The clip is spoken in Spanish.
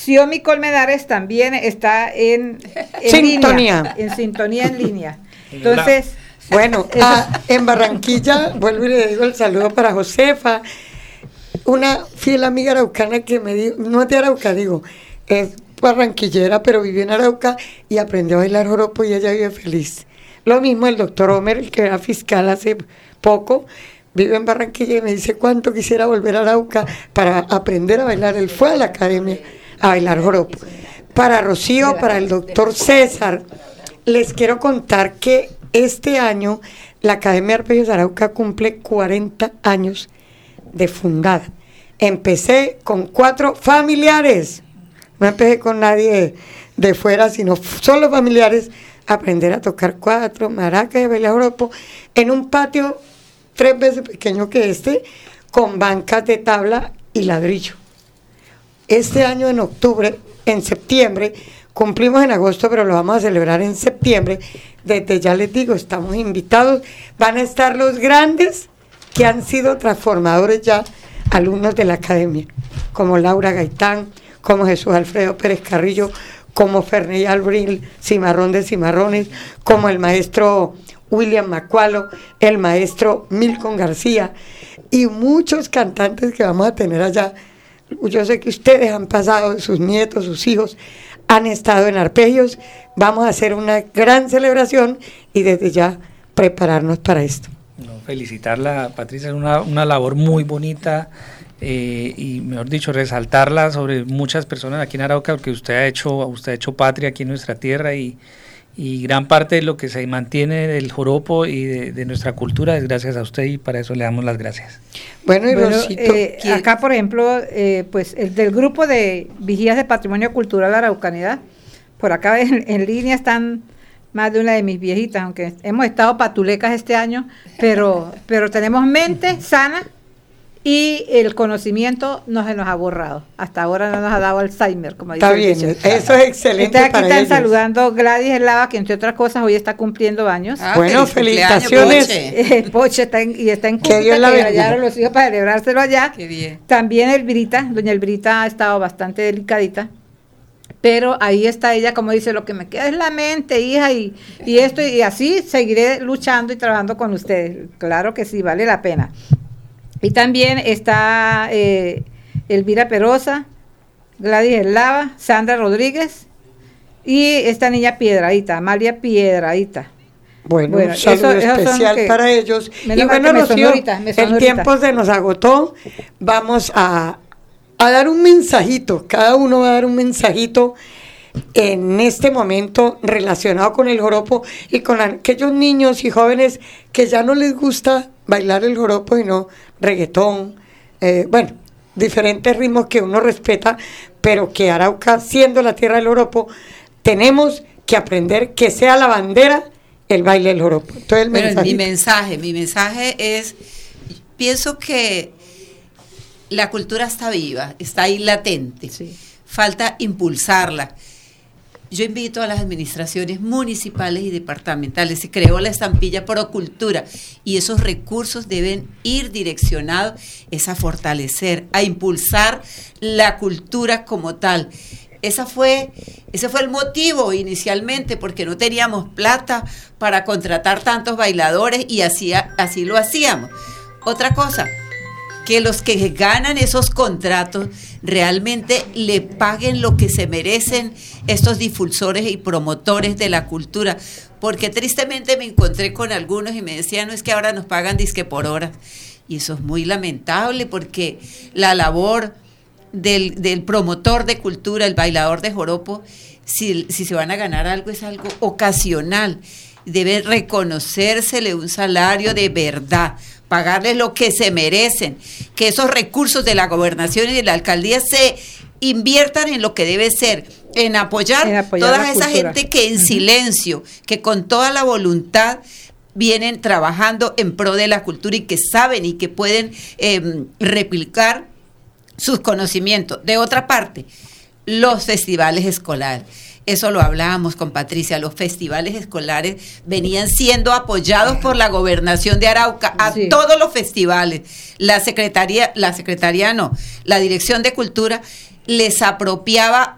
Xiomi Colmenares también está en sintonía. En sintonía en línea. Entonces, bueno, en Barranquilla, vuelvo y le digo el saludo para Josefa, una fiel amiga araucana que me dijo, no es de Arauca, digo, es barranquillera, pero vivió en Arauca y aprendió a bailar joropo y ella vive feliz. Lo mismo el doctor Homer, el que era fiscal hace poco, vive en Barranquilla y me dice cuánto quisiera volver a Arauca para aprender a bailar. Él fue a la academia a bailar joropo. Para Rocío, para el doctor César, les quiero contar que este año la Academia de Arpegios Arauca cumple 40 años de fundada. Empecé con 4 familiares, no empecé con nadie de fuera, sino solo familiares, a aprender a tocar 4 maracas y bailar joropo en un patio 3 veces pequeño que este, con bancas de tabla y ladrillo. Este año en septiembre, cumplimos en agosto, pero lo vamos a celebrar en septiembre. Desde ya les digo, estamos invitados, van a estar los grandes que han sido transformadores ya, alumnos de la academia, como Laura Gaitán, como Jesús Alfredo Pérez Carrillo, como Ferney Albril Cimarrón de Cimarrones, como el maestro William Macualo, el maestro Milton García y muchos cantantes que vamos a tener allá. Yo sé que ustedes han pasado, sus nietos, sus hijos han estado en arpegios. Vamos a hacer una gran celebración y desde ya prepararnos para esto. No, felicitarla, Patricia, es una labor muy bonita y mejor dicho, resaltarla sobre muchas personas aquí en Arauca, porque usted ha hecho patria aquí en nuestra tierra y gran parte de lo que se mantiene del joropo y de nuestra cultura es gracias a usted y para eso le damos las gracias. Bueno, acá por ejemplo, pues el del grupo de Vigías de Patrimonio Cultural Araucanidad, por acá en línea están más de una de mis viejitas, aunque hemos estado patulecas este año, pero tenemos mente sana y el conocimiento no se nos ha borrado. Hasta ahora no nos ha dado Alzheimer, como dice. Está bien, eso es excelente. Aquí para están ellos. Saludando Gladys Eslava, que entre otras cosas hoy está cumpliendo años. Bueno, felicitaciones. Poche está en Cúcuta, que hallaron los hijos para celebrárselo allá. Qué bien. También doña Elbrita ha estado bastante delicadita, pero ahí está ella, como dice, lo que me queda es la mente, hija, y esto, y así seguiré luchando y trabajando con ustedes. Claro que sí, vale la pena. Y también está Elvira Perosa, Gladys Eslava, Sandra Rodríguez y esta niña Piedradita, Amalia Piedradita. Bueno, un saludo especial para ellos. Y bueno, Rocío, el tiempo se nos agotó. Vamos a dar un mensajito, cada uno va a dar un mensajito en este momento relacionado con el joropo y con aquellos niños y jóvenes que ya no les gusta bailar el joropo y no reggaetón, bueno, diferentes ritmos que uno respeta, pero que Arauca, siendo la tierra del joropo, tenemos que aprender que sea la bandera el baile del joropo. Entonces, mi mensaje es, pienso que la cultura está viva, está ahí latente, sí. Falta impulsarla. Yo invito a las administraciones municipales y departamentales, se creó la estampilla Procultura y esos recursos deben ir direccionados a fortalecer, a impulsar la cultura como tal. Ese fue el motivo inicialmente, porque no teníamos plata para contratar tantos bailadores y así lo hacíamos. Otra cosa, que los que ganan esos contratos realmente le paguen lo que se merecen estos difusores y promotores de la cultura, porque tristemente me encontré con algunos y me decían, no, es que ahora nos pagan disque por hora, y eso es muy lamentable, porque la labor del promotor de cultura, el bailador de joropo, si se van a ganar algo, es algo ocasional, debe reconocérsele un salario de verdad, pagarles lo que se merecen, que esos recursos de la gobernación y de la alcaldía se inviertan en lo que debe ser, en apoyar toda esa gente que en silencio, que con toda la voluntad vienen trabajando en pro de la cultura y que saben y que pueden replicar sus conocimientos. De otra parte, los festivales escolares. Eso lo hablábamos con Patricia, los festivales escolares venían siendo apoyados por la gobernación de Arauca a todos los festivales. La Dirección de Cultura les apropiaba